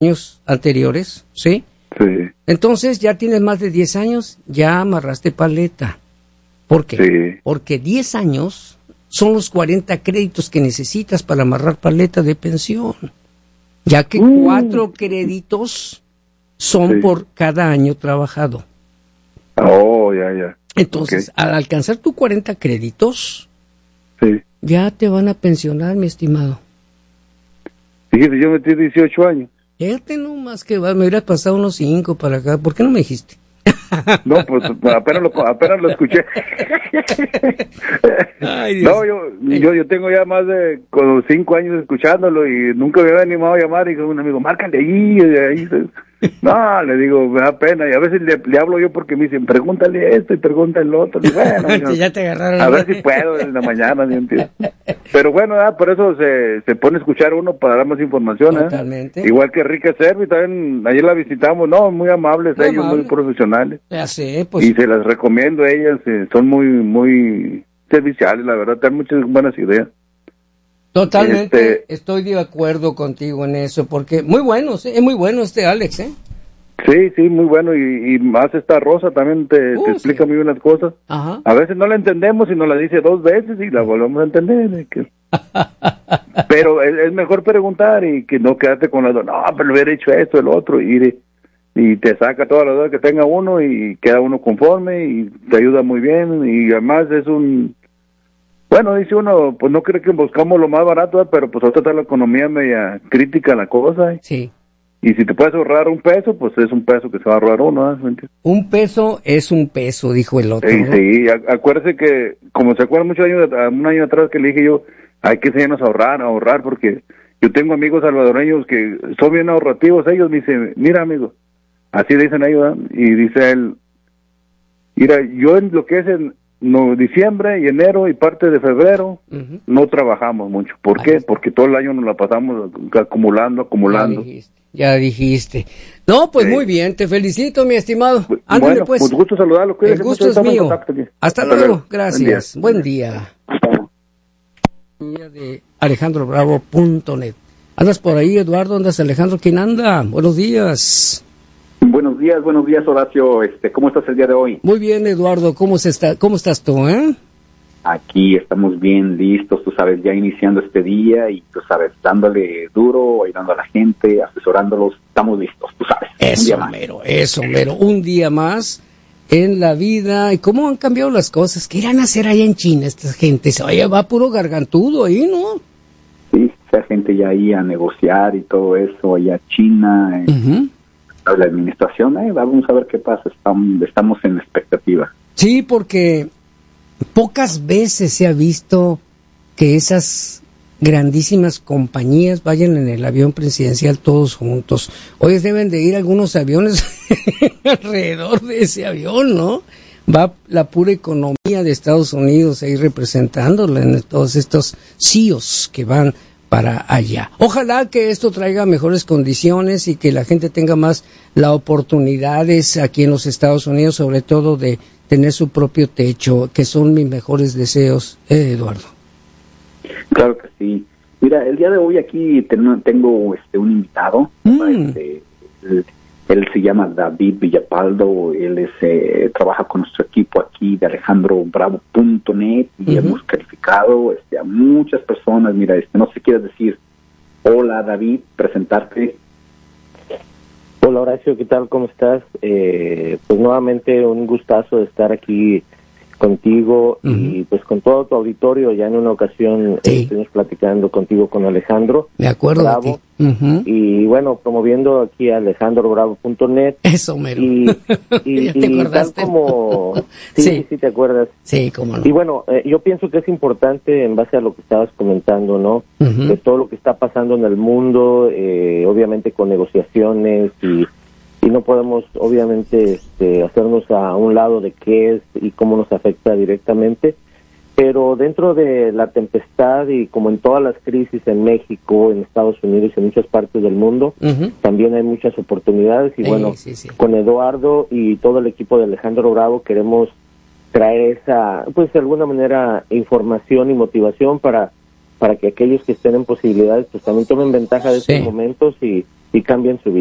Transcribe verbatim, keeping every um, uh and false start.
años anteriores, ¿sí? Sí. Entonces ya tienes más de diez años, ya amarraste paleta. ¿Por qué? Sí. Porque diez años son los cuarenta créditos que necesitas para amarrar paleta de pensión, ya que Mm. cuatro créditos son Sí. por cada año trabajado. Oh, ya, ya. Entonces, Ok. al alcanzar tus cuarenta créditos, Sí. ya te van a pensionar, mi estimado. Fíjese, yo metí dieciocho años. Fíjate nomás que va, me hubieras pasado unos cinco para acá. ¿Por qué no me dijiste? No, pues apenas lo, apenas lo escuché. Ay, Dios. No, yo, yo yo tengo ya más de como cinco años escuchándolo y nunca me había animado a llamar y con un amigo, márcale ahí, de ahí. No, le digo, me da pena y a veces le, le hablo yo porque me dicen, pregúntale esto y pregúntale lo otro. Y bueno, yo, ya te agarraron. a ver si puedo en la mañana, ¿sí entiendes? Pero bueno, ah, por eso se, se pone a escuchar uno para dar más información. ¿eh? Totalmente. Igual que Rica Servi, también ayer la visitamos, no, muy amables Muy ellos, amable. muy profesionales. Ya sé, pues. Y se las recomiendo a ellas, eh, son muy muy serviciales, la verdad, tienen muchas buenas ideas. Totalmente, este- estoy de acuerdo contigo en eso, porque muy bueno, sí, es muy bueno este Alex, ¿eh? Sí, sí, muy bueno, y, y más esta Rosa también te, Uh, te explica sí. muy bien las cosas. Ajá. A veces no la entendemos y nos la dice dos veces y la volvemos a entender. eh, que- Pero es, es mejor preguntar y que no quedarte con la duda, no, pero le hubiera hecho esto, el otro, y, de- y te saca toda la duda que tenga uno y queda uno conforme y te ayuda muy bien y además es un... Bueno, dice uno, pues no cree que buscamos lo más barato, ¿eh? Pero pues ahorita está la economía media crítica la cosa. ¿eh? Sí. Y si te puedes ahorrar un peso, pues es un peso que se va a ahorrar uno. ¿eh? ¿Me entiendes? Un peso es un peso, dijo el otro. Sí, ¿no? sí, a- acuérdese que, como se acuerda muchos años, a- un año atrás que le dije yo, hay que enseñarnos a ahorrar, a ahorrar, porque yo tengo amigos salvadoreños que son bien ahorrativos, ellos me dicen, mira amigo, así dicen ellos, ¿eh? Y dice él, mira, yo en lo que es en no, diciembre y enero y parte de febrero, Ujú. no trabajamos mucho. ¿Por Ahí qué? está. Porque todo el año nos la pasamos acumulando, Ya acumulando. dijiste, ya dijiste. No, pues Sí. muy bien, te felicito, mi estimado. Bu- Ándale, bueno, pues. pues gusto saludarlo. El Cuídese gusto mucho, es estamos en mío. contacto aquí. Hasta, Hasta luego, luego. gracias. Buen Buen día. día. De alejandro bravo punto net. ¿Andas por ahí, Eduardo? ¿Andas, Alejandro? ¿Quién anda? Buenos días. Buenos días, buenos días, Horacio. Este, ¿cómo estás el día de hoy? Muy bien, Eduardo. ¿Cómo, se está, cómo estás tú, eh? Aquí estamos bien listos, tú sabes, ya iniciando este día y tú sabes, dándole duro, ayudando a la gente, asesorándolos. Estamos listos, tú sabes. Un Eso, día más. mero, eso, mero. Un día más en la vida. ¿Y cómo han cambiado las cosas? ¿Qué irán a hacer allá en China esta gente? Oye, va puro gargantudo ahí, ¿no? Sí, esa gente ya ahí a negociar y todo eso, allá China, eh, Ujú. la administración, eh, vamos a ver qué pasa, estamos, estamos en expectativa. Sí, porque pocas veces se ha visto que esas grandísimas compañías vayan en el avión presidencial todos juntos. Hoy deben de ir algunos aviones alrededor de ese avión, ¿no? Va la pura economía de Estados Unidos ahí representándola en todos estos C E Os que van para allá. Ojalá que esto traiga mejores condiciones y que la gente tenga más las oportunidades aquí en los Estados Unidos, sobre todo de tener su propio techo, que son mis mejores deseos, eh, Eduardo. Claro que sí. Mira, el día de hoy aquí ten- tengo este un invitado, Mm. este, él, él se llama David Villapaldo, él es, eh, trabaja con nuestro equipo aquí de alejandro bravo punto net y Ujú. hemos calificado este, a muchas personas. Mira, este, no sé si quieres decir, hola David, presentarte. Hola Horacio, ¿qué tal? ¿Cómo estás? Eh, pues nuevamente un gustazo de estar aquí contigo Ujú. y pues con todo tu auditorio. Ya en una ocasión Sí. eh, estuvimos platicando contigo con Alejandro Me acuerdo Bravo. de ti. Ujú. Y bueno, promoviendo aquí a alejandro bravo punto net Eso, mero. y, y, ¿Ya te y tal acordaste? como... Sí, Sí. sí, sí, te acuerdas. Sí, cómo no. Y bueno, eh, yo pienso que es importante en base a lo que estabas comentando, ¿no? Ujú. De todo lo que está pasando en el mundo, eh, obviamente con negociaciones y, y no podemos obviamente este, hacernos a un lado de qué es y cómo nos afecta directamente, pero dentro de la tempestad y como en todas las crisis en México, en Estados Unidos y en muchas partes del mundo, Ujú. también hay muchas oportunidades y Sí, bueno, sí, sí. con Eduardo y todo el equipo de Alejandro Bravo queremos traer esa, pues de alguna manera, información y motivación para para que aquellos que estén en posibilidades pues también tomen ventaja de estos Sí. momentos y, y cambien su vida.